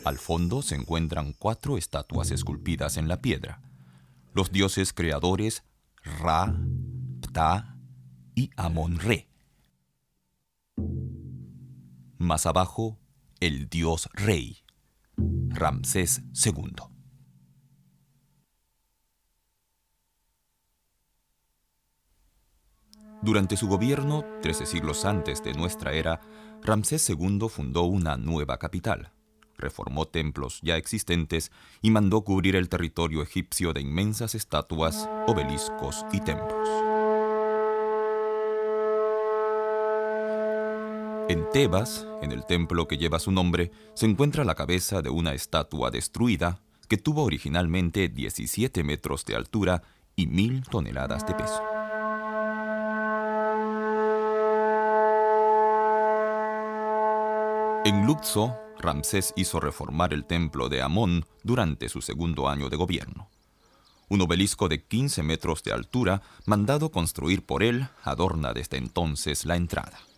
Al fondo se encuentran 4 estatuas esculpidas en la piedra. Los dioses creadores Ra, Ptah y Amon-Re. Más abajo, el dios rey, Ramsés II. Durante su gobierno, 13 siglos antes de nuestra era, Ramsés II fundó una nueva capital, reformó templos ya existentes y mandó cubrir el territorio egipcio de inmensas estatuas, obeliscos y templos. En Tebas, en el templo que lleva su nombre, se encuentra la cabeza de una estatua destruida que tuvo originalmente 17 metros de altura y 1000 toneladas de peso. En Luxor, Ramsés hizo reformar el templo de Amón durante su segundo año de gobierno. Un obelisco de 15 metros de altura, mandado construir por él, adorna desde entonces la entrada.